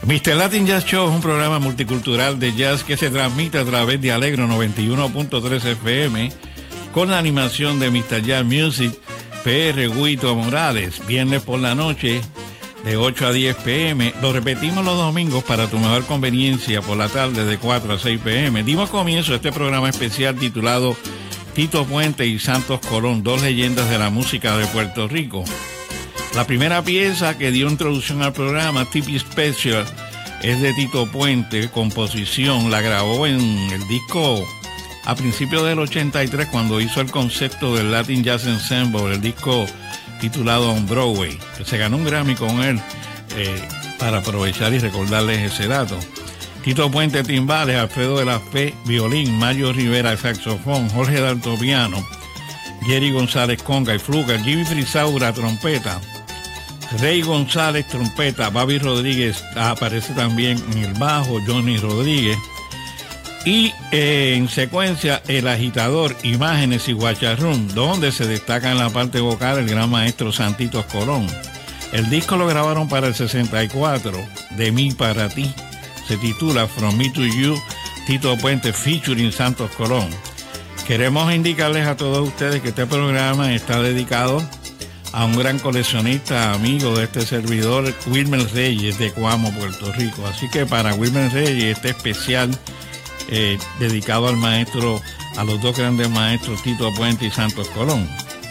Mr. Latin Jazz Show es un programa multicultural de jazz que se transmite a través de Alegro 91.3 FM con la animación de Mr. Jazz Music, PR Guito Morales, viernes por la noche de 8 a 10 p.m. Lo repetimos los domingos para tu mejor conveniencia por la tarde de 4 a 6 p.m. Dimos comienzo a este programa especial titulado Tito Puente y Santos Colón, dos leyendas de la música de Puerto Rico. La primera pieza que dio introducción al programa, Tipi Special, es de Tito Puente, composición, la grabó en el disco a principios del 83 cuando hizo el concepto del Latin Jazz Ensemble, el disco titulado On Broadway, que se ganó un Grammy con él, para aprovechar y recordarles ese dato. Tito Puente, timbales, Alfredo de la Fe, violín, Mario Rivera, saxofón, Jorge Dalto, piano, Jerry González, conga y fluga, Jimmy Frisaura, trompeta, Rey González, trompeta, Babi Rodríguez aparece también en el bajo, Johnny Rodríguez, y en secuencia el agitador, imágenes y guacharrún, donde se destaca en la parte vocal el gran maestro Santitos Colón. El disco lo grabaron para el 64, De mí para ti, se titula From Me to You, Tito Puente featuring Santos Colón. Queremos indicarles a todos ustedes que este programa está dedicado a un gran coleccionista, amigo de este servidor, Wilmer Reyes, de Coamo, Puerto Rico. Así que para Wilmer Reyes, este especial dedicado al maestro, a los dos grandes maestros, Tito Puente y Santos Colón.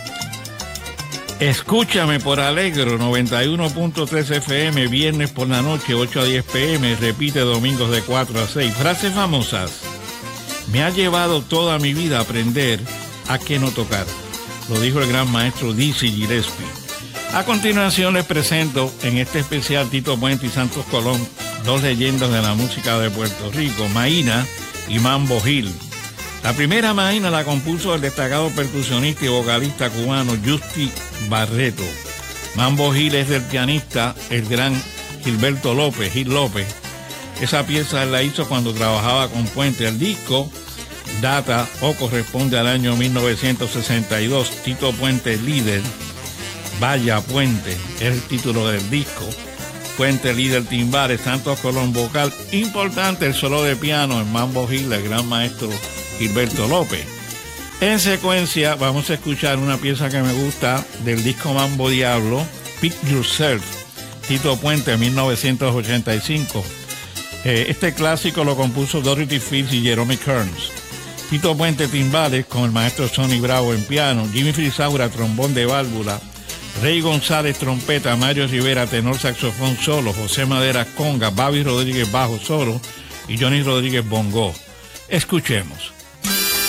Escúchame por Alegro 91.3 FM, viernes por la noche, 8 a 10 p.m, repite domingos de 4 a 6. Frases famosas. Me ha llevado toda mi vida a aprender a qué no tocar. Lo dijo el gran maestro Dizzy Gillespie. A continuación les presento en este especial Tito Puente y Santos Colón, dos leyendas de la música de Puerto Rico, Maína y Mambo Gil. La primera Maína la compuso el destacado percusionista y vocalista cubano Justi Barreto. Mambo Gil es del pianista el gran Gilberto López, Gil López. Esa pieza él la hizo cuando trabajaba con Puente. El disco data o corresponde al año 1962. Tito Puente líder, Vaya Puente, es el título del disco. Puente líder, timbales, Santos Colón vocal. Importante el solo de piano en Mambo Gil, el gran maestro Gilberto López. En secuencia vamos a escuchar una pieza que me gusta del disco Mambo Diablo, Pick Yourself, Tito Puente, 1985. Este clásico lo compuso Dorothy Fields y Jerome Kearns. Tito Puente, timbales, con el maestro Sonny Bravo en piano, Jimmy Frisaura, trombón de válvula, Rey González, trompeta, Mario Rivera, tenor saxofón solo, José Madera, conga, Babi Rodríguez, bajo solo y Johnny Rodríguez, bongo. Escuchemos.